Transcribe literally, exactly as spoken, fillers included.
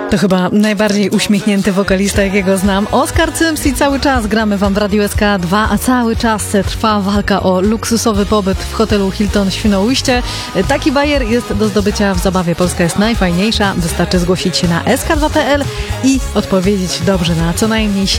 To chyba najbardziej uśmiechnięty wokalista, jakiego znam. Oskar Cyms i cały czas gramy wam w Radiu S K dwa, a cały czas trwa walka o luksusowy pobyt w hotelu Hilton Świnoujście. Taki bajer jest do zdobycia w zabawie Polska jest najfajniejsza. Wystarczy zgłosić się na s k dwa kropka p l i odpowiedzieć dobrze na co najmniej